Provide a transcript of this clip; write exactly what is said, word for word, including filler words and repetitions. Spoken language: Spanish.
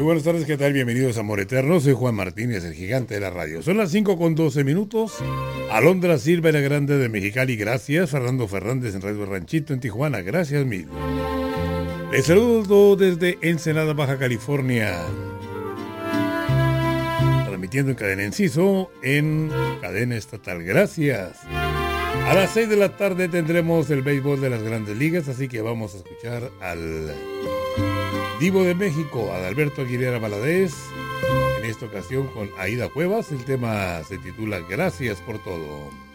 buenas tardes, ¿qué tal? Bienvenidos a Amor Eterno. Soy Juan Martínez, el gigante de la radio. Son las cinco con doce minutos. Alondra Silva, la grande de Mexicali, gracias. Fernando Fernández en Radio Ranchito en Tijuana, gracias mil. Les saludo desde Ensenada, Baja California. Transmitiendo en cadena Enciso, en cadena estatal, gracias. A las seis de la tarde tendremos el béisbol de las grandes ligas, así que vamos a escuchar al Divo de México, Adalberto Aguilera Valadez, en esta ocasión con Aida Cuevas. El tema se titula Gracias por todo.